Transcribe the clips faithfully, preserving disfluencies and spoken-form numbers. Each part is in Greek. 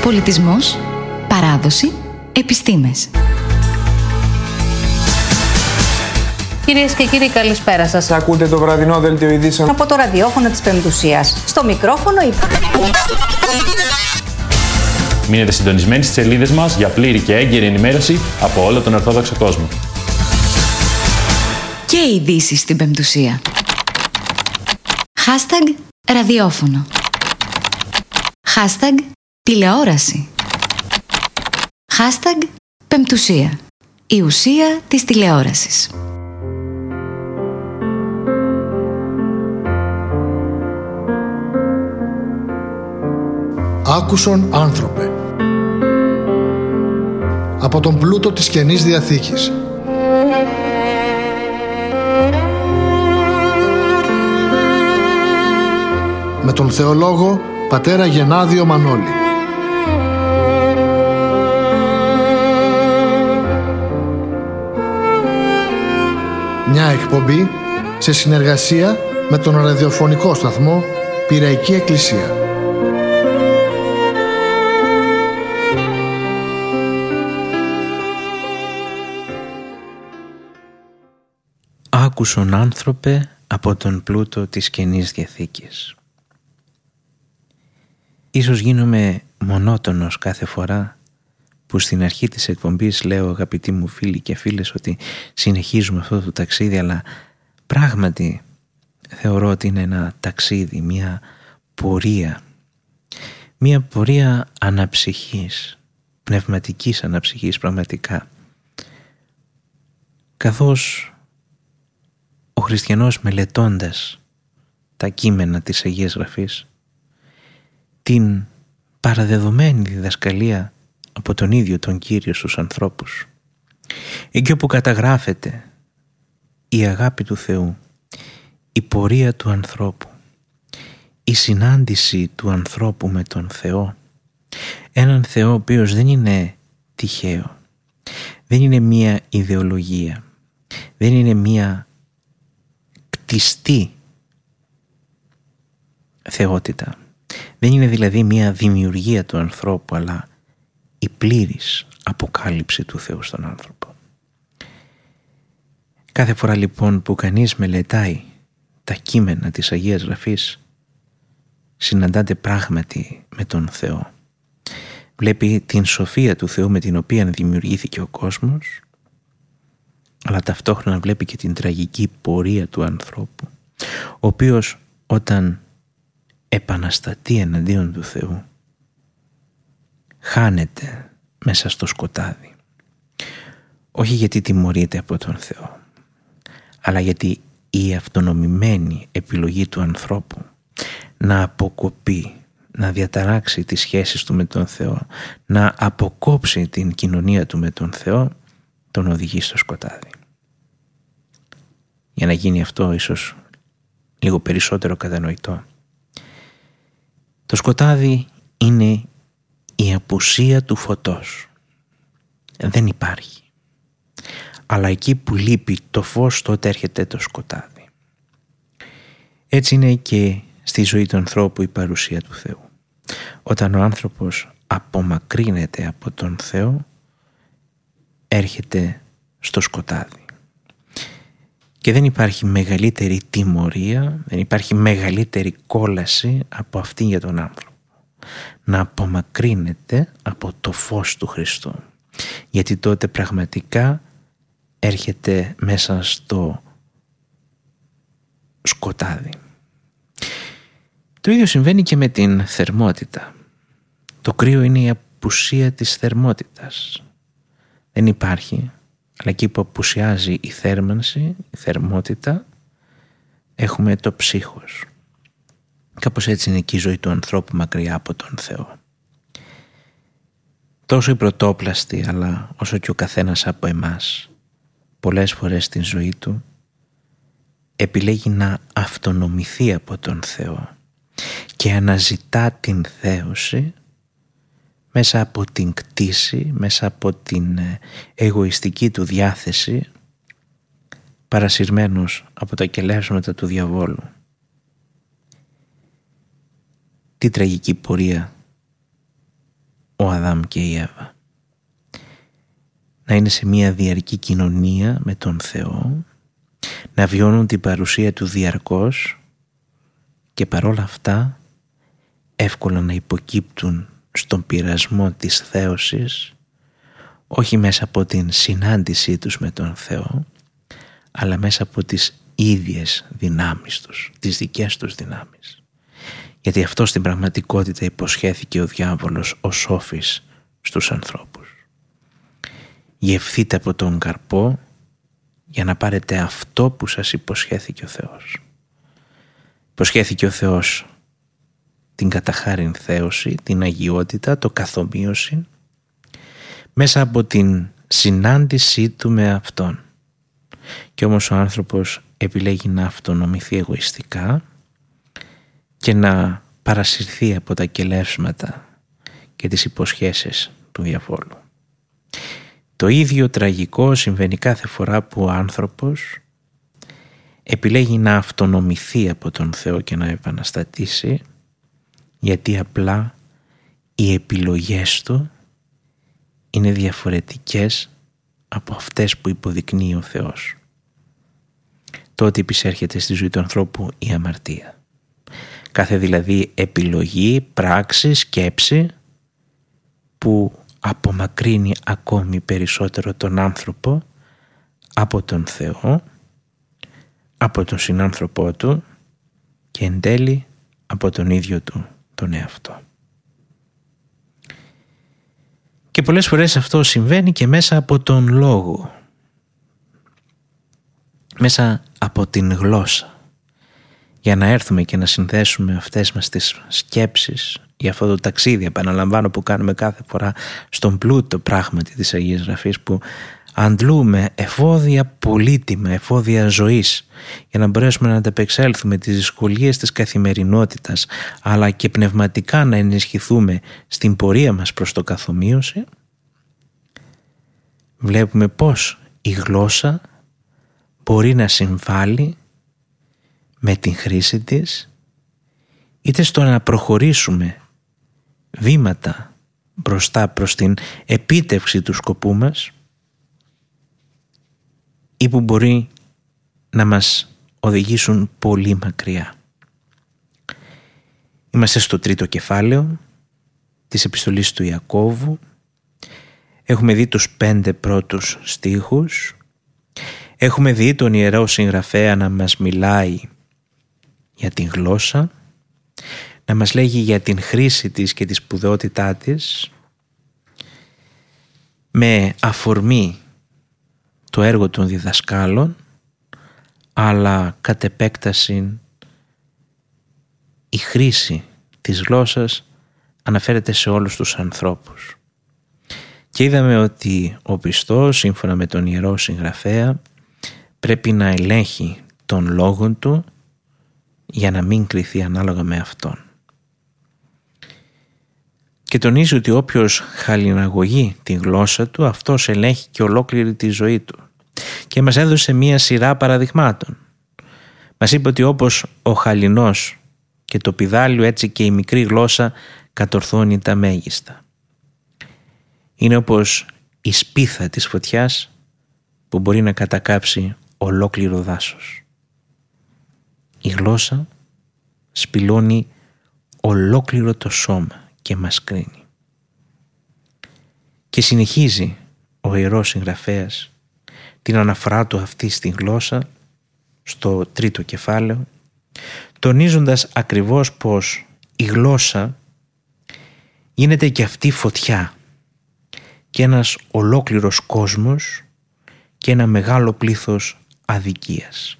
πολιτισμός, παράδοση, επιστήμες. Κυρίες και κύριοι, καλησπέρα σας. Ακούτε το βραδινό δελτίο ειδήσεων από το ραδιόφωνο της Πεμπτουσίας. Στο μικρόφωνο η... Μείνετε συντονισμένοι στις σελίδες μας για πλήρη και έγκαιρη ενημέρωση από όλο τον Ορθόδοξο κόσμο. Και ειδήσεις στην Πεμπτουσία. Hashtag ραδιόφωνο. Hashtag τηλεόραση. Hashtag Πεμπτουσία. Η ουσία της τηλεόρασης. Άκουσον άνθρωπε. Από τον πλούτο της Καινής Διαθήκης. Με τον θεολόγο πατέρα Γενάδιο Μανώλη. Μια εκπομπή σε συνεργασία με τον ραδιοφωνικό σταθμό Πειραϊκή Εκκλησία. Άκουσον άνθρωπε από τον πλούτο της Καινής Διαθήκης. Ίσως γίνομαι μονότονος κάθε φορά που στην αρχή της εκπομπής λέω, αγαπητοί μου φίλοι και φίλες, ότι συνεχίζουμε αυτό το ταξίδι, αλλά πράγματι θεωρώ ότι είναι ένα ταξίδι, μια πορεία, μια πορεία αναψυχής, πνευματικής αναψυχής πραγματικά, καθώς ο χριστιανός, μελετώντας τα κείμενα της Αγίας Γραφής, την παραδεδομένη διδασκαλία από τον ίδιο τον Κύριο στους ανθρώπους, εκεί όπου καταγράφεται η αγάπη του Θεού, η πορεία του ανθρώπου, η συνάντηση του ανθρώπου με τον Θεό, έναν Θεό ο οποίος δεν είναι τυχαίο, δεν είναι μία ιδεολογία, δεν είναι μία κτιστή θεότητα. Δεν είναι δηλαδή μια δημιουργία του ανθρώπου, αλλά η πλήρης αποκάλυψη του Θεού στον άνθρωπο. Κάθε φορά λοιπόν που κανείς μελετάει τα κείμενα της Αγίας Γραφής, συναντάται πράγματι με τον Θεό. Βλέπει την σοφία του Θεού με την οποία δημιουργήθηκε ο κόσμος, αλλά ταυτόχρονα βλέπει και την τραγική πορεία του ανθρώπου, ο οποίος όταν επαναστατεί εναντίον του Θεού χάνεται μέσα στο σκοτάδι, όχι γιατί τιμωρείται από τον Θεό, αλλά γιατί η αυτονομημένη επιλογή του ανθρώπου να αποκοπεί, να διαταράξει τις σχέσεις του με τον Θεό, να αποκόψει την κοινωνία του με τον Θεό, τον οδηγεί στο σκοτάδι. Για να γίνει αυτό ίσως λίγο περισσότερο κατανοητό, το σκοτάδι είναι η απουσία του φωτός. Δεν υπάρχει. Αλλά εκεί που λείπει το φως, τότε έρχεται το σκοτάδι. Έτσι είναι και στη ζωή του ανθρώπου η παρουσία του Θεού. Όταν ο άνθρωπος απομακρύνεται από τον Θεό, έρχεται στο σκοτάδι. Και δεν υπάρχει μεγαλύτερη τιμωρία, δεν υπάρχει μεγαλύτερη κόλαση από αυτή για τον άνθρωπο. Να απομακρύνεται από το φως του Χριστού. Γιατί τότε πραγματικά έρχεται μέσα στο σκοτάδι. Το ίδιο συμβαίνει και με την θερμότητα. Το κρύο είναι η απουσία της θερμότητας. Δεν υπάρχει, αλλά εκεί που απουσιάζει η θέρμανση, η θερμότητα, έχουμε το ψύχος. Κάπως έτσι είναι και η ζωή του ανθρώπου μακριά από τον Θεό. Τόσο η πρωτόπλαστη, αλλά όσο και ο καθένας από εμάς, πολλές φορές στην ζωή του, επιλέγει να αυτονομηθεί από τον Θεό και αναζητά την θέωση μέσα από την κτήση, μέσα από την εγωιστική του διάθεση, παρασυρμένος από τα κελέσματα του διαβόλου. Τι τραγική πορεία ο Αδάμ και η Εύα. Να είναι σε μια διαρκή κοινωνία με τον Θεό, να βιώνουν την παρουσία του διαρκώς και παρόλα αυτά εύκολα να υποκύπτουν στον πειρασμό της θέωσης, όχι μέσα από την συνάντησή τους με τον Θεό, αλλά μέσα από τις ίδιες δυνάμεις τους, τις δικές τους δυνάμεις. Γιατί αυτό στην πραγματικότητα υποσχέθηκε ο διάβολος ως όφης στους ανθρώπους. Γευθείτε από τον καρπό για να πάρετε αυτό που σας υποσχέθηκε ο Θεός. Υποσχέθηκε ο Θεός την καταχάριν θέωση, την αγιότητα, το καθομοίωση, μέσα από την συνάντησή του με Αυτόν. Και όμως ο άνθρωπος επιλέγει να αυτονομηθεί εγωιστικά και να παρασυρθεί από τα κελεύσματα και τις υποσχέσεις του διαβόλου. Το ίδιο τραγικό συμβαίνει κάθε φορά που ο άνθρωπος επιλέγει να αυτονομηθεί από τον Θεό και να επαναστατήσει, γιατί απλά οι επιλογές του είναι διαφορετικές από αυτές που υποδεικνύει ο Θεός. Τότε επισέρχεται στη ζωή του ανθρώπου η αμαρτία. Κάθε δηλαδή επιλογή, πράξη, σκέψη που απομακρύνει ακόμη περισσότερο τον άνθρωπο από τον Θεό, από τον συνάνθρωπό του και εν τέλει από τον ίδιο του τον εαυτό. Και πολλές φορές αυτό συμβαίνει και μέσα από τον λόγο, μέσα από την γλώσσα, για να έρθουμε και να συνδέσουμε αυτές μας τις σκέψεις για αυτό το ταξίδι, επαναλαμβάνω, που κάνουμε κάθε φορά στον πλούτο πράγματι της Αγίας Γραφής, που αντλούμε εφόδια πολύτιμα, εφόδια ζωής, για να μπορέσουμε να ανταπεξέλθουμε τις δυσκολίες της καθημερινότητας, αλλά και πνευματικά να ενισχυθούμε στην πορεία μας προς το καθομοίωση. Βλέπουμε πώς η γλώσσα μπορεί να συμβάλλει με την χρήση της, είτε στο να προχωρήσουμε βήματα μπροστά προς την επίτευξη του σκοπού μας, ή που μπορεί να μας οδηγήσουν πολύ μακριά. Είμαστε στο τρίτο κεφάλαιο της επιστολής του Ιακώβου. Έχουμε δει τους πέντε πρώτους στίχους. Έχουμε δει τον Ιερό Συγγραφέα να μας μιλάει για την γλώσσα, να μας λέγει για την χρήση της και τη σπουδαιότητά της, με αφορμή το έργο των διδασκάλων, αλλά κατ' επέκταση η χρήση της γλώσσας αναφέρεται σε όλους τους ανθρώπους. Και είδαμε ότι ο πιστός, σύμφωνα με τον Ιερό Συγγραφέα, πρέπει να ελέγχει τον λόγον του για να μην κριθεί ανάλογα με αυτόν. Και τονίζει ότι όποιος χαλιναγωγεί τη γλώσσα του, αυτός ελέγχει και ολόκληρη τη ζωή του. Και μας έδωσε μία σειρά παραδειγμάτων. Μας είπε ότι όπως ο χαλινός και το πηδάλιο, έτσι και η μικρή γλώσσα κατορθώνει τα μέγιστα. Είναι όπως η σπίθα της φωτιάς που μπορεί να κατακάψει ολόκληρο δάσος. Η γλώσσα σπηλώνει ολόκληρο το σώμα και μας κρίνει. Και συνεχίζει ο Ιερός Συγγραφέας την αναφορά του αυτή στη γλώσσα στο τρίτο κεφάλαιο, τονίζοντας ακριβώς πως η γλώσσα γίνεται και αυτή φωτιά και ένας ολόκληρος κόσμος και ένα μεγάλο πλήθος αδικίας.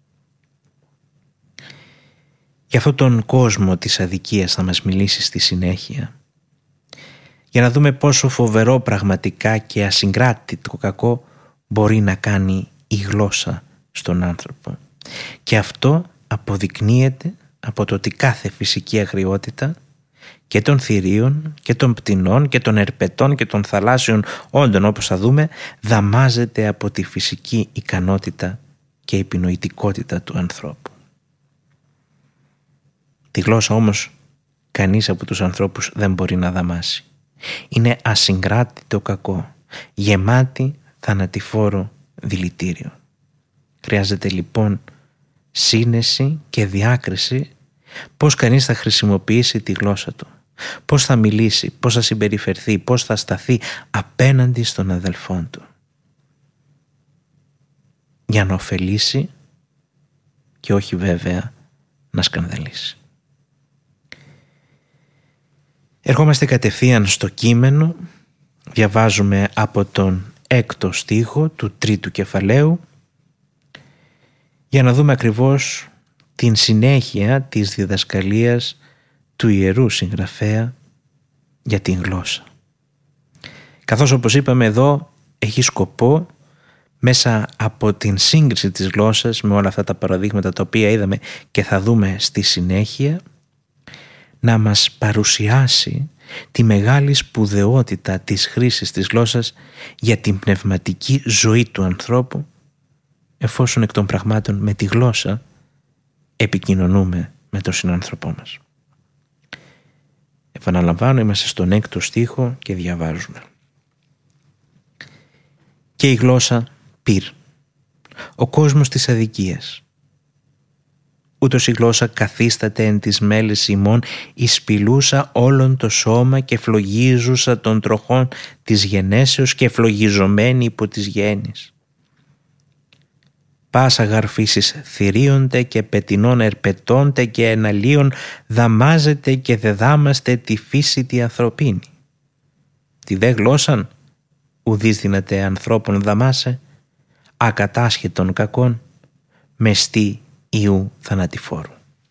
Για αυτόν τον κόσμο της αδικίας θα μας μιλήσει στη συνέχεια, για να δούμε πόσο φοβερό πραγματικά και ασυγκράτητο κακό μπορεί να κάνει η γλώσσα στον άνθρωπο. Και αυτό αποδεικνύεται από το ότι κάθε φυσική αγριότητα και των θηρίων και των πτηνών και των ερπετών και των θαλάσσιων όντων, όπως θα δούμε, δαμάζεται από τη φυσική ικανότητα και επινοητικότητα του ανθρώπου. Τη γλώσσα όμως κανείς από τους ανθρώπους δεν μπορεί να δαμάσει. Είναι ασυγκράτητο κακό, γεμάτη θανατηφόρο δηλητήριο. Χρειάζεται λοιπόν σύνεση και διάκριση πώς κανείς θα χρησιμοποιήσει τη γλώσσα του, πώς θα μιλήσει, πώς θα συμπεριφερθεί, πώς θα σταθεί απέναντι στον αδελφόν του, για να ωφελήσει και όχι βέβαια να σκανδαλίσει. Ερχόμαστε κατευθείαν στο κείμενο, διαβάζουμε από τον έκτο στίχο του τρίτου κεφαλαίου για να δούμε ακριβώς την συνέχεια της διδασκαλίας του ιερού συγγραφέα για την γλώσσα. Καθώς όπως είπαμε εδώ έχει σκοπό μέσα από την σύγκριση της γλώσσας με όλα αυτά τα παραδείγματα τα οποία είδαμε και θα δούμε στη συνέχεια να μας παρουσιάσει τη μεγάλη σπουδαιότητα της χρήσης της γλώσσας για την πνευματική ζωή του ανθρώπου, εφόσον εκ των πραγμάτων με τη γλώσσα επικοινωνούμε με τον συνάνθρωπό μας. Επαναλαμβάνω, είμαστε στον έκτο στίχο και διαβάζουμε. Και η γλώσσα πυρ, ο κόσμος της αδικίας. Ούτως η γλώσσα καθίσταται εν της μέλης ημών, εισπηλούσα όλον το σώμα και φλογίζουσα των τροχών της γενέσεως και φλογιζομένη υπό της γέννης. Πάσα γαρφήσεις θηρίονται και πετεινών ερπετώνται και εναλίων δαμάζεται και δεδάμαστε τη φύση τη ανθρωπίνη. Τη δε γλώσσαν ουδείς δυνατέ ανθρώπων δαμάσε, ακατάσχετων κακών, μεστή ιού θανατηφόρου.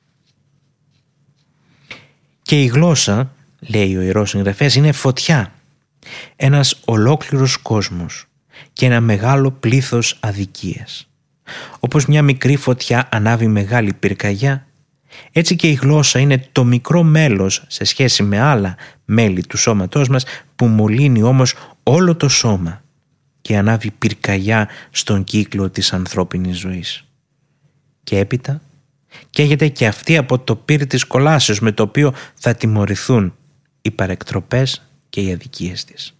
Και η γλώσσα, λέει ο ιερός συγγραφέας, είναι φωτιά, ένας ολόκληρος κόσμος και ένα μεγάλο πλήθος αδικίας. Όπως μια μικρή φωτιά ανάβει μεγάλη πυρκαγιά, έτσι και η γλώσσα είναι το μικρό μέλος σε σχέση με άλλα μέλη του σώματός μας που μολύνει όμως όλο το σώμα και ανάβει πυρκαγιά στον κύκλο της ανθρώπινης ζωής. Και έπειτα καίγεται και αυτή από το πύρ της κολάσεως με το οποίο θα τιμωρηθούν οι παρεκτροπές και οι αδικίες της.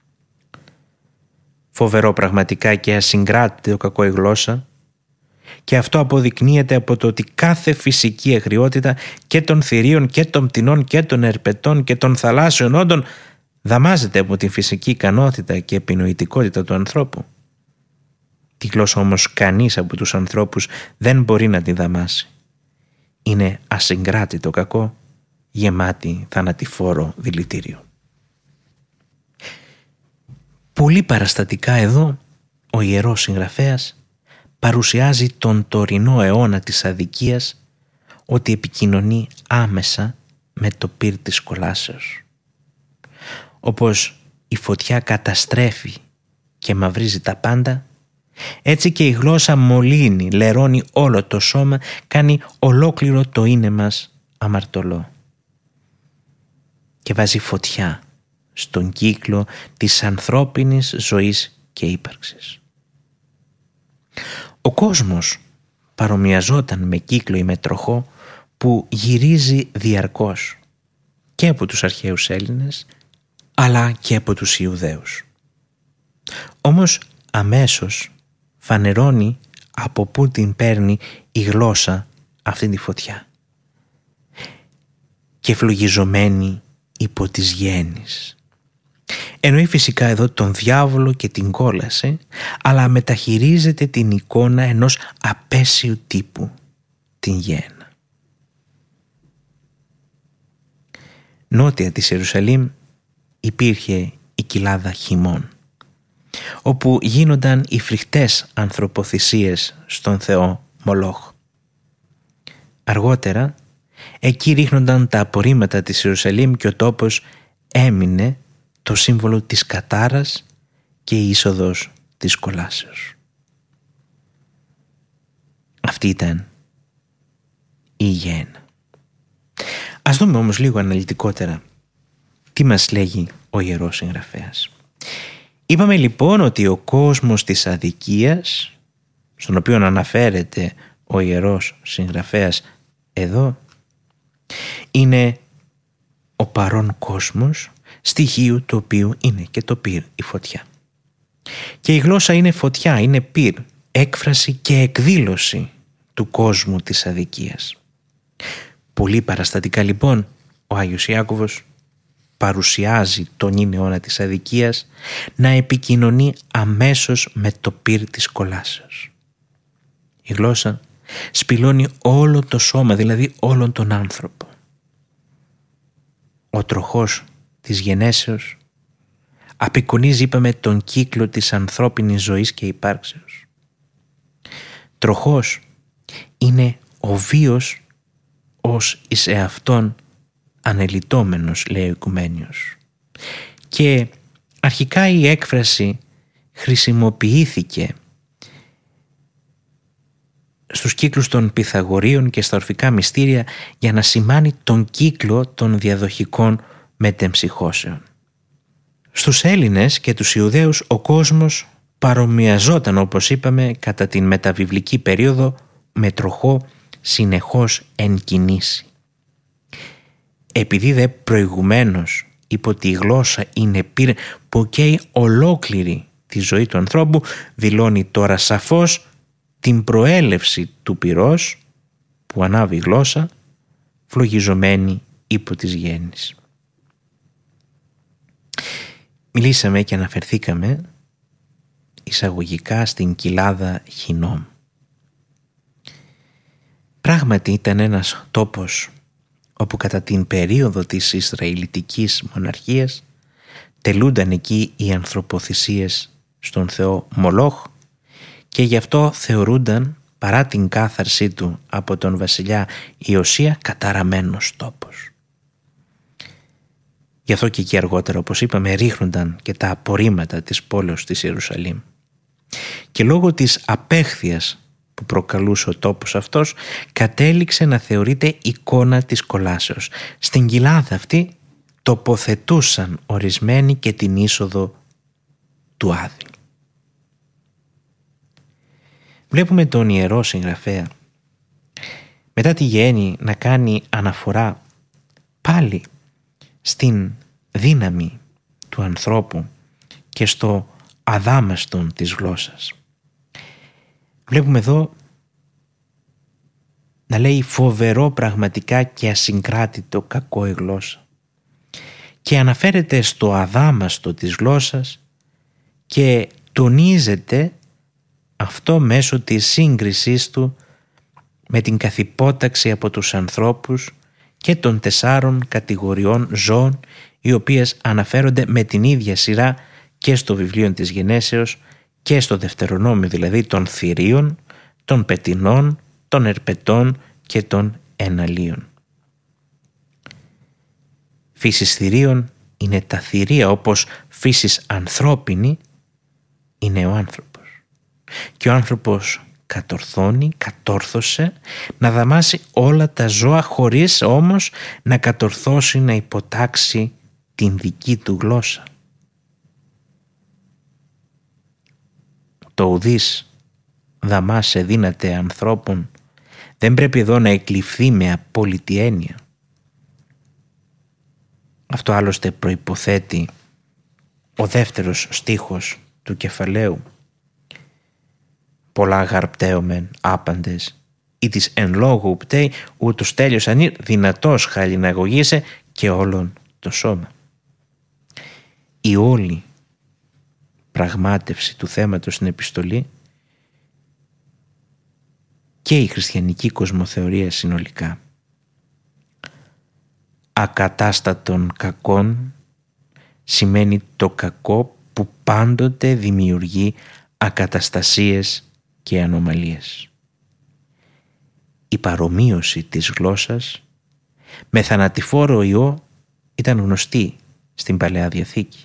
Φοβερό πραγματικά και ασυγκράτητο κακό η γλώσσα, και αυτό αποδεικνύεται από το ότι κάθε φυσική αγριότητα και των θηρίων και των πτηνών και των ερπετών και των θαλάσσιων όντων δαμάζεται από την φυσική ικανότητα και επινοητικότητα του ανθρώπου. Τη γλώσσα όμως κανείς από τους ανθρώπους δεν μπορεί να τη δαμάσει. Είναι ασυγκράτητο κακό, γεμάτη θανατηφόρο δηλητήριο. Πολύ παραστατικά εδώ ο ιερός συγγραφέας παρουσιάζει τον τωρινό αιώνα της αδικίας ότι επικοινωνεί άμεσα με το πύρ της κολάσεως. Όπως η φωτιά καταστρέφει και μαυρίζει τα πάντα, έτσι και η γλώσσα μολύνει, λερώνει όλο το σώμα, κάνει ολόκληρο το είναι μας αμαρτωλό και βάζει φωτιά στον κύκλο της ανθρώπινης ζωής και ύπαρξης. Ο κόσμος παρομοιαζόταν με κύκλο ή με τροχό που γυρίζει διαρκώς και από τους αρχαίους Έλληνες αλλά και από τους Ιουδαίους. Όμως αμέσως φανερώνει από πού την παίρνει η γλώσσα αυτή τη φωτιά. Και φλογιζομένη υπό της γέννης. Εννοεί φυσικά εδώ τον διάβολο και την κόλαση, αλλά μεταχειρίζεται την εικόνα ενός απέσιου τύπου, την γέννα. Νότια της Ιερουσαλήμ υπήρχε η κοιλάδα Χιμών, όπου γίνονταν οι φρικτές ανθρωποθυσίες στον θεό Μολόχ. Αργότερα, εκεί ρίχνονταν τα απορρίμματα της Ιερουσαλήμ και ο τόπος έμεινε το σύμβολο της κατάρας και η είσοδος της κολάσεως. Αυτή ήταν η γέννα. Ας δούμε όμως λίγο αναλυτικότερα τι μας λέγει ο ιερός συγγραφέας. Είπαμε λοιπόν ότι ο κόσμος της αδικίας, στον οποίο αναφέρεται ο ιερός συγγραφέας εδώ, είναι ο παρόν κόσμος στοιχείο του οποίου είναι και το πυρ, η φωτιά. Και η γλώσσα είναι φωτιά, είναι πυρ, έκφραση και εκδήλωση του κόσμου της αδικίας. Πολύ παραστατικά λοιπόν ο Άγιος Ιάκωβος παρουσιάζει τον ίν αιώνα της αδικίας να επικοινωνεί αμέσως με το πυρ της κολάσεως. Η γλώσσα σπηλώνει όλο το σώμα, δηλαδή όλον τον άνθρωπο. Ο τροχός της γενέσεως απεικονίζει, είπαμε, τον κύκλο της ανθρώπινης ζωής και υπάρξεως. Τροχός είναι ο βίος ως εις εαυτόν ανελιτώμενος, λέει ο Οικουμένιος. Και αρχικά η έκφραση χρησιμοποιήθηκε στους κύκλους των Πυθαγορείων και στα ορφικά μυστήρια για να σημάνει τον κύκλο των διαδοχικών μετεμψυχώσεων. Στους Έλληνες και τους Ιουδαίους ο κόσμος παρομοιαζόταν, όπως είπαμε, κατά την μεταβιβλική περίοδο με τροχό συνεχώς εν κινήσει. Επειδή δε προηγουμένως είπε ότι η γλώσσα είναι πυρ που καίει ολόκληρη τη ζωή του ανθρώπου, δηλώνει τώρα σαφώς την προέλευση του πυρός που ανάβει η γλώσσα, φλογιζομένη υπό της γέννης. Μιλήσαμε και αναφερθήκαμε εισαγωγικά στην κοιλάδα Χινόμ. Πράγματι ήταν ένας τόπος όπου κατά την περίοδο της Ισραηλιτικής μοναρχίας τελούνταν εκεί οι ανθρωποθυσίες στον θεό Μολόχ και γι' αυτό θεωρούνταν, παρά την κάθαρσή του από τον βασιλιά Ιωσία, καταραμένος τόπος. Γι' αυτό και εκεί αργότερα, όπως είπαμε, ρίχνονταν και τα απορρίμματα της πόλεως της Ιερουσαλήμ. Και λόγω της απέχθειας που προκαλούσε ο τόπος αυτός, κατέληξε να θεωρείται εικόνα της κολάσεως. Στην κοιλάδα αυτή τοποθετούσαν ορισμένοι και την είσοδο του Άδη. Βλέπουμε τον ιερό συγγραφέα μετά τη γέννη να κάνει αναφορά πάλι στην δύναμη του ανθρώπου και στο αδάμαστον της γλώσσας. Βλέπουμε εδώ να λέει φοβερό πραγματικά και ασυγκράτητο κακό η γλώσσα, και αναφέρεται στο αδάμαστο της γλώσσας και τονίζεται αυτό μέσω της σύγκρισής του με την καθυπόταξη από τους ανθρώπους και των τεσσάρων κατηγοριών ζώων, οι οποίες αναφέρονται με την ίδια σειρά και στο βιβλίο της Γενέσεως και στο Δευτερονόμιο, δηλαδή των θηρίων, των πετινών, των ερπετών και των εναλίων. Φύσης θηρίων είναι τα θηρία, όπως φύσης ανθρώπινη είναι ο άνθρωπος. Και ο άνθρωπος κατορθώνει, κατόρθωσε να δαμάσει όλα τα ζώα, χωρίς όμως να κατορθώσει να υποτάξει την δική του γλώσσα. Το ουδής δαμάσε δύναται ανθρώπων δεν πρέπει εδώ να εκλειφθεί με απόλυτη έννοια. Αυτό άλλωστε προϋποθέτει ο δεύτερος στίχος του κεφαλαίου. Πολλά γαρπτέομεν άπαντες ή της εν λόγω πτέει ούτως τέλειος ανήρ δυνατός χαλιναγωγήσε και όλον το σώμα. Η όλη πραγμάτευση του θέματος στην επιστολή και η χριστιανική κοσμοθεωρία συνολικά. Ακατάστατον κακών σημαίνει το κακό που πάντοτε δημιουργεί ακαταστασίες και ανομαλίες. Η παρομοίωση της γλώσσας με θανατηφόρο ιό ήταν γνωστή στην Παλαιά Διαθήκη.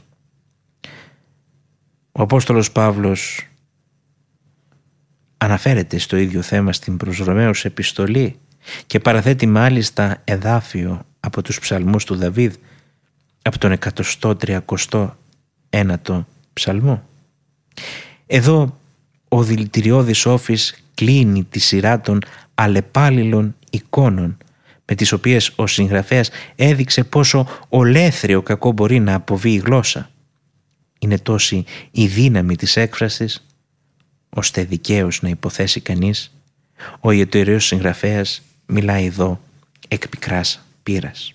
Ο Απόστολος Παύλος αναφέρεται στο ίδιο θέμα στην προς Ρωμαίους επιστολή και παραθέτει μάλιστα εδάφιο από τους ψαλμούς του Δαβίδ, από τον εκατοστό τριακοστό ένατο ψαλμό. Εδώ ο δηλητηριώδης όφης κλείνει τη σειρά των αλλεπάλληλων εικόνων με τις οποίες ο συγγραφέας έδειξε πόσο ολέθριο κακό μπορεί να αποβεί η γλώσσα. Είναι τόση η δύναμη της έκφρασης, ώστε δικαίως να υποθέσει κανείς, ο ιερός συγγραφέας μιλάει εδώ εκ πικράς πείρας.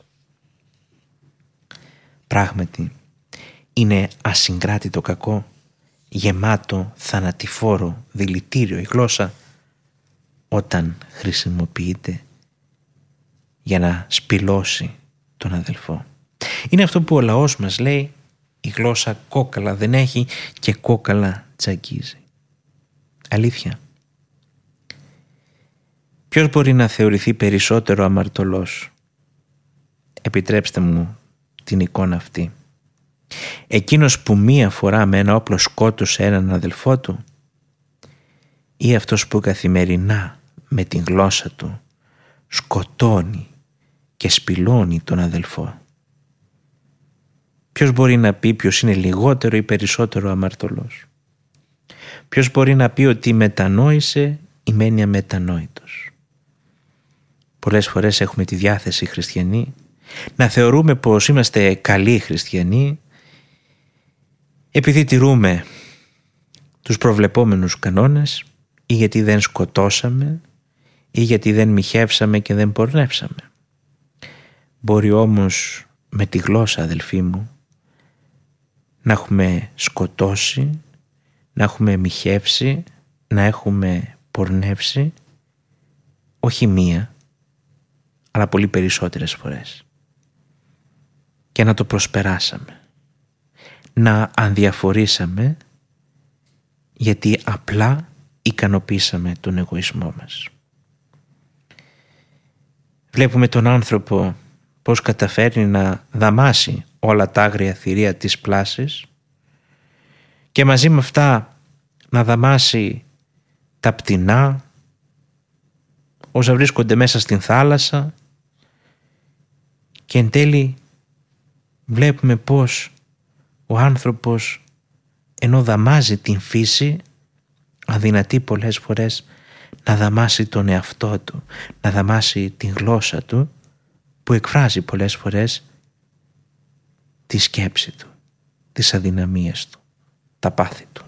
Πράγματι, είναι ασυγκράτητο κακό, γεμάτο θανατηφόρο δηλητήριο η γλώσσα, όταν χρησιμοποιείται για να σπηλώσει τον αδελφό. Είναι αυτό που ο λαός μας λέει, η γλώσσα κόκαλα δεν έχει και κόκαλα τσακίζει. Αλήθεια. Ποιος μπορεί να θεωρηθεί περισσότερο αμαρτωλός? Επιτρέψτε μου την εικόνα αυτή. Εκείνος που μία φορά με ένα όπλο σκότωσε έναν αδελφό του, ή αυτός που καθημερινά με την γλώσσα του σκοτώνει και σπηλώνει τον αδελφό? Ποιος μπορεί να πει ποιος είναι λιγότερο ή περισσότερο αμαρτωλός? Ποιος μπορεί να πει ότι μετανόησε ή μένει αμετανόητος? Πολλές φορές έχουμε τη διάθεση χριστιανοί να θεωρούμε πως είμαστε καλοί χριστιανοί επειδή τηρούμε τους προβλεπόμενους κανόνες, ή γιατί δεν σκοτώσαμε, ή γιατί δεν μοιχεύσαμε και δεν πορνεύσαμε. Μπορεί όμως με τη γλώσσα, αδελφοί μου, να έχουμε σκοτώσει, να έχουμε μοιχεύσει, να έχουμε πορνεύσει, όχι μία, αλλά πολύ περισσότερες φορές. Και να το προσπεράσαμε, να ανδιαφορήσαμε, γιατί απλά ικανοποίησαμε τον εγωισμό μας. Βλέπουμε τον άνθρωπο πώς καταφέρνει να δαμάσει όλα τα άγρια θηρία της πλάσης και μαζί με αυτά να δαμάσει τα πτηνά όσα βρίσκονται μέσα στην θάλασσα, και εν τέλει βλέπουμε πως ο άνθρωπος, ενώ δαμάζει την φύση, αδυνατεί πολλές φορές να δαμάσει τον εαυτό του, να δαμάσει την γλώσσα του, που εκφράζει πολλές φορές τη σκέψη του, τις αδυναμίες του, τα πάθη του.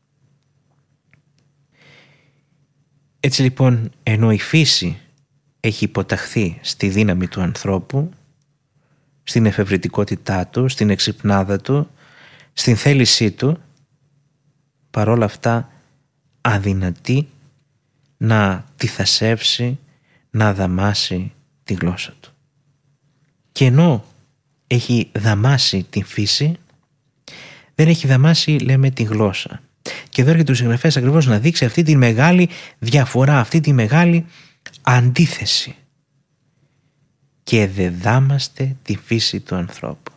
Έτσι λοιπόν, ενώ η φύση έχει υποταχθεί στη δύναμη του ανθρώπου, στην εφευρετικότητά του, στην εξυπνάδα του, στην θέλησή του, παρόλα αυτά αδυνατεί να τυθασεύσει, να δαμάσει τη γλώσσα του. Και ενώ έχει δαμάσει την φύση, δεν έχει δαμάσει, λέμε, τη γλώσσα. Και εδώ έρχεται ο συγγραφέας ακριβώς να δείξει αυτή τη μεγάλη διαφορά, αυτή τη μεγάλη αντίθεση. Και δεδάμαστε τη φύση του ανθρώπου.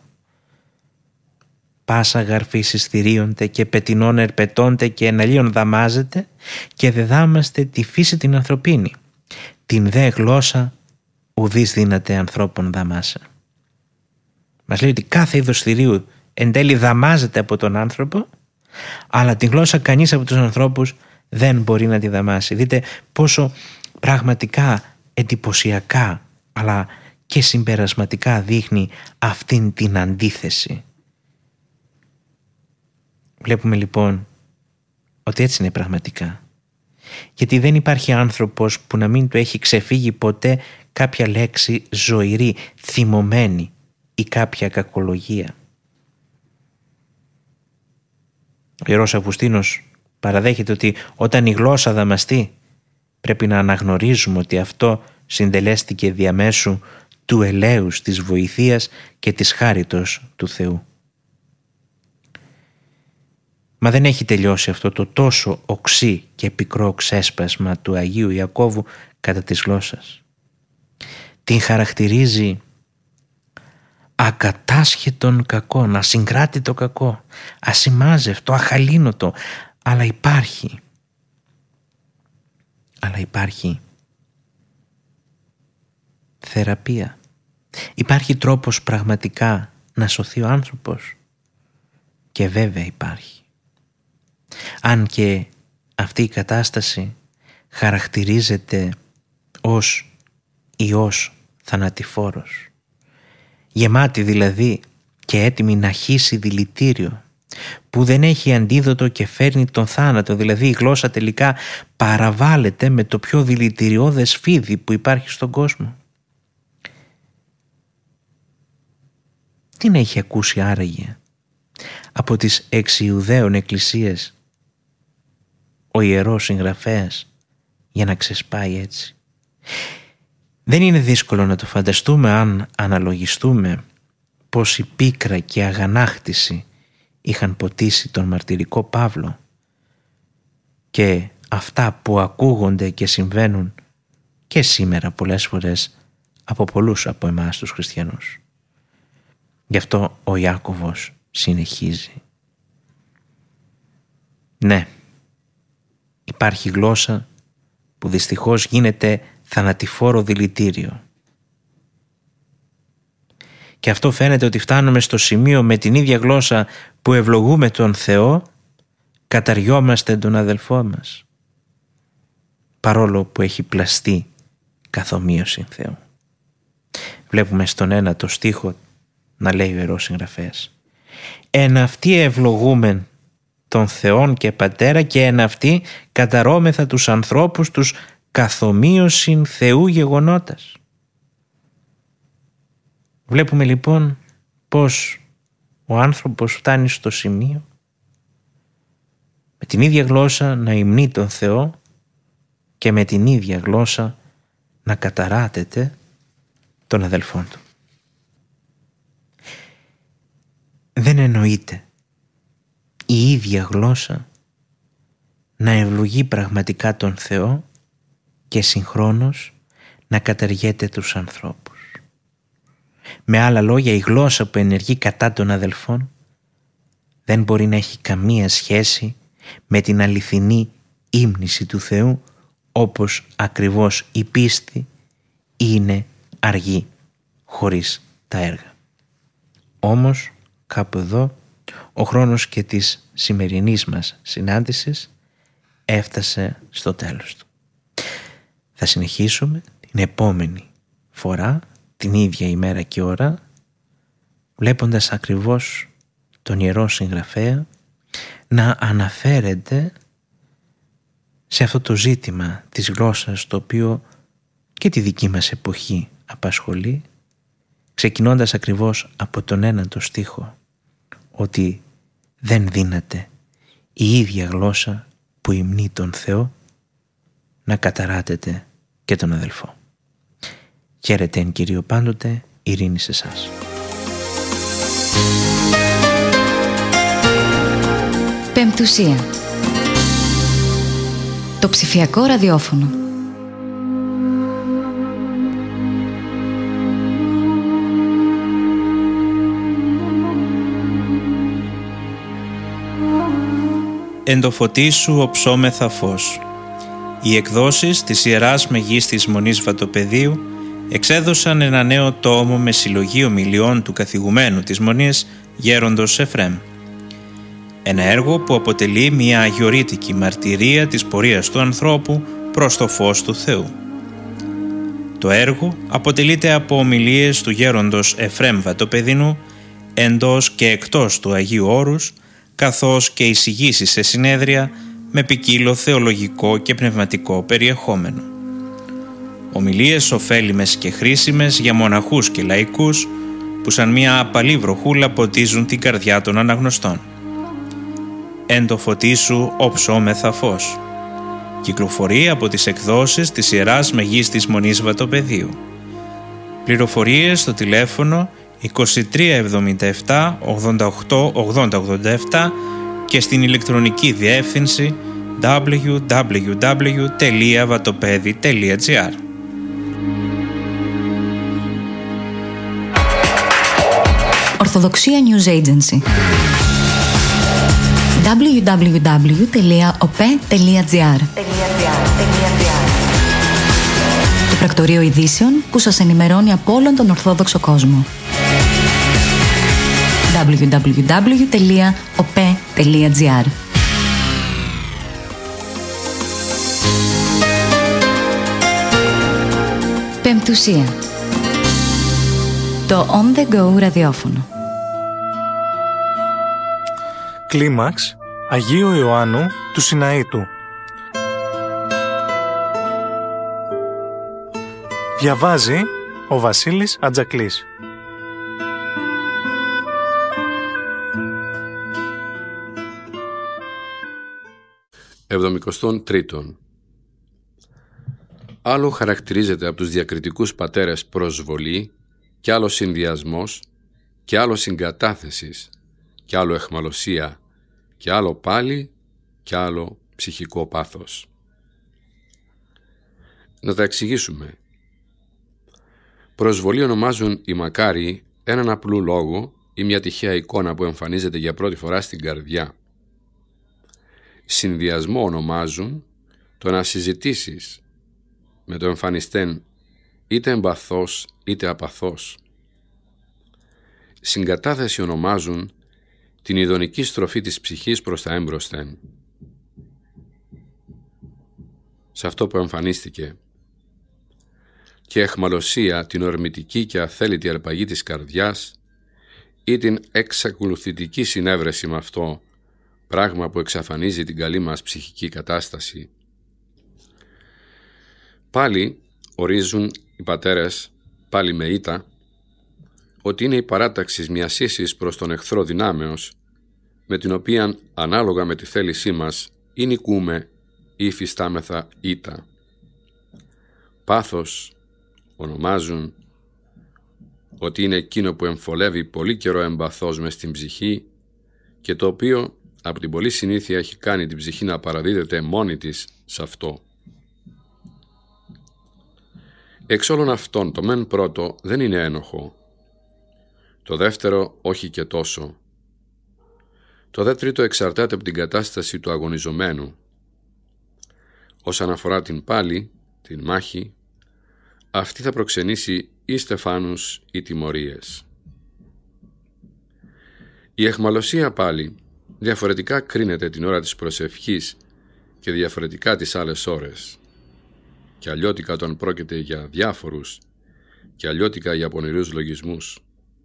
Πάσα γαρφή συστηρίονται και πετεινών ερπετώνται και εναλίων δαμάζεται, και δεδάμαστε τη φύση την ανθρωπίνη. Την δε γλώσσα ουδείς δύναται ανθρώπων δαμάσε. Μας λέει ότι κάθε είδος θηρίου εν τέλει δαμάζεται από τον άνθρωπο, αλλά την γλώσσα κανείς από τους ανθρώπους δεν μπορεί να τη δαμάσει. Δείτε πόσο πραγματικά εντυπωσιακά αλλά και συμπερασματικά δείχνει αυτήν την αντίθεση. Βλέπουμε λοιπόν ότι έτσι είναι πραγματικά. Γιατί δεν υπάρχει άνθρωπος που να μην του έχει ξεφύγει ποτέ κάποια λέξη ζωηρή, θυμωμένη, ή κάποια κακολογία. Ο Ιερός Αυγουστίνος παραδέχεται ότι όταν η γλώσσα δαμαστεί, πρέπει να αναγνωρίζουμε ότι αυτό συντελέστηκε διαμέσου του ελέους, της βοηθείας και της χάριτος του Θεού. Μα δεν έχει τελειώσει αυτό το τόσο οξύ και πικρό ξέσπασμα του Αγίου Ιακώβου κατά της γλώσσας. Την χαρακτηρίζει ακατάσχετον κακόν, ασυγκράτητο κακό, ασημάζευτο, αχαλήνοτο, αλλά υπάρχει. Αλλά υπάρχει θεραπεία. Υπάρχει τρόπος πραγματικά να σωθεί ο άνθρωπος. Και βέβαια υπάρχει. Αν και αυτή η κατάσταση χαρακτηρίζεται ως ιός θανατηφόρος, γεμάτη δηλαδή και έτοιμη να χύσει δηλητήριο, που δεν έχει αντίδοτο και φέρνει τον θάνατο, δηλαδή η γλώσσα τελικά παραβάλλεται με το πιο δηλητηριώδες φίδι που υπάρχει στον κόσμο. Τι να έχει ακούσει άραγε από τις εξ Ιουδαίων εκκλησίες ο ιερός συγγραφέας για να ξεσπάει έτσι? Δεν είναι δύσκολο να το φανταστούμε αν αναλογιστούμε πως η πίκρα και η αγανάκτηση είχαν ποτίσει τον μαρτυρικό Παύλο και αυτά που ακούγονται και συμβαίνουν και σήμερα πολλές φορές από πολλούς από εμάς τους χριστιανούς. Γι' αυτό ο Ιάκωβος συνεχίζει. Ναι, υπάρχει γλώσσα που δυστυχώς γίνεται θανατηφόρο δηλητήριο. Και αυτό φαίνεται ότι φτάνουμε στο σημείο με την ίδια γλώσσα που ευλογούμε τον Θεό, καταριόμαστε τον αδελφό μας, παρόλο που έχει πλαστεί καθομοίωση Θεού. Βλέπουμε στον ένα το στίχο να λέει ο ιερός συγγραφέας: «Εν αυτοί ευλογούμεν τον Θεόν και Πατέρα και εν αυτοί καταρώμεθα τους ανθρώπους τους καθομοίωσιν Θεού γεγονότας». Βλέπουμε λοιπόν πως ο άνθρωπος φτάνει στο σημείο με την ίδια γλώσσα να υμνεί τον Θεό και με την ίδια γλώσσα να καταράτεται τον αδελφόν του. Δεν εννοείται η ίδια γλώσσα να ευλογεί πραγματικά τον Θεό και συγχρόνως να καταργέται τους ανθρώπους. Με άλλα λόγια, η γλώσσα που ενεργεί κατά των αδελφών δεν μπορεί να έχει καμία σχέση με την αληθινή ύμνηση του Θεού, όπως ακριβώς η πίστη είναι αργή χωρίς τα έργα. Όμως κάπου εδώ ο χρόνος και της σημερινής μας συνάντησης έφτασε στο τέλος του. Θα συνεχίσουμε την επόμενη φορά, την ίδια ημέρα και ώρα, βλέποντας ακριβώς τον ιερό συγγραφέα να αναφέρεται σε αυτό το ζήτημα της γλώσσας, το οποίο και τη δική μας εποχή απασχολεί, ξεκινώντας ακριβώς από τον έναν το στίχο, ότι δεν δύναται η ίδια γλώσσα που υμνεί τον Θεό να καταράτεται και τον αδελφό. Χαίρετε εν Κυρίω πάντοτε, ειρήνη σε εσάς. Πεμπτουσία. Το ψηφιακό ραδιόφωνο. Εν το φωτί σου οψόμεθα φως. Οι εκδόσεις της Ιεράς Μεγίστης Μονής Βατοπεδίου εξέδωσαν ένα νέο τόμο με συλλογή ομιλιών του καθηγουμένου της Μονής Γέροντος Εφρέμ. Ένα έργο που αποτελεί μια αγιορείτικη μαρτυρία της πορείας του ανθρώπου προς το φως του Θεού. Το έργο αποτελείται από ομιλίες του Γέροντος Εφρέμ Βατοπεδινού εντός και εκτός του Αγίου Όρους, καθώς και εισηγήσεις σε συνέδρια με ποικίλο θεολογικό και πνευματικό περιεχόμενο. Ομιλίες ωφέλιμες και χρήσιμες για μοναχούς και λαϊκούς που σαν μια απαλή βροχούλα ποτίζουν την καρδιά των αναγνωστών. Εν το φωτί σου οψόμεθα φως. Κυκλοφορεί από τις εκδόσεις της Ιεράς Μεγίστης Μονής Βατοπεδίου. Πληροφορίες στο τηλέφωνο είκοσι τρία εβδομήντα επτά ογδόντα οκτώ ογδόντα ογδόντα επτά και στην ηλεκτρονική διεύθυνση double-u double-u double-u τελεία vatopedi τελεία gr. Ορθοδοξία News Agency. double-u double-u double-u τελεία ο πι ι τελεία gr. Το πρακτορείο ειδήσεων που σας ενημερώνει από όλον τον Ορθόδοξο κόσμο. double-u double-u double-u τελεία ο πι ι τελεία gr. Πεμπτουσία. Το On The Go ραδιόφωνο. Κλίμαξ Αγίου Ιωάννου του Σιναήτου. Διαβάζει ο Βασίλης Ατζακλής. εβδομηκοστό τρίτο. Άλλο χαρακτηρίζεται από τους διακριτικούς πατέρες προσβολή, και άλλο συνδυασμός, και άλλο συγκατάθεσης, και άλλο αιχμαλωσία, και άλλο πάλι, και άλλο ψυχικό πάθος. Να τα εξηγήσουμε. Προσβολή ονομάζουν οι μακάριοι έναν απλού λόγο ή μια τυχαία εικόνα που εμφανίζεται για πρώτη φορά στην καρδιά. Συνδυασμό ονομάζουν το να συζητήσεις με το εμφανιστέν είτε εμπαθώς είτε απαθώς. Συγκατάθεση ονομάζουν την ειδονική στροφή της ψυχής προς τα έμπροσθεν. Σε αυτό που εμφανίστηκε. Και αιχμαλωσία την ορμητική και αθέλητη αρπαγή της καρδιάς ή την εξακολουθητική συνέβρεση με αυτό, πράγμα που εξαφανίζει την καλή μας ψυχική κατάσταση. Πάλι ορίζουν οι πατέρες, πάλι με ήττα, ότι είναι η παράταξη μιας ίσης προς τον εχθρό δυνάμεως, με την οποία ανάλογα με τη θέλησή μας ή νικούμε ή υφιστάμεθα ήττα. Πάθος ονομάζουν ότι είναι εκείνο που εμφολεύει πολύ καιρό εμπαθώς μες στην ψυχή και το οποίο από την πολλή συνήθεια έχει κάνει την ψυχή να παραδίδεται μόνη της σε αυτό. Εξ όλων αυτών το μεν πρώτο δεν είναι ένοχο, το δεύτερο όχι και τόσο. Το δε τρίτο εξαρτάται από την κατάσταση του αγωνιζομένου. Όσον αφορά την πάλι, την μάχη, αυτή θα προξενήσει ή στεφάνους ή τιμωρίες. Η αιχμαλωσία πάλι διαφορετικά κρίνεται την ώρα της προσευχής και διαφορετικά τις άλλες ώρες. Και αλλιώτικα όταν πρόκειται για διάφορους και αλλιώτικα για πονηρούς λογισμούς.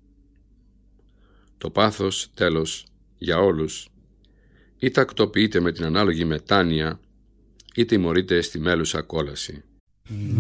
Το πάθος, τέλος, για όλους, είτε τακτοποιείται με την ανάλογη μετάνοια, είτε τιμωρείται στη μέλουσα κόλαση.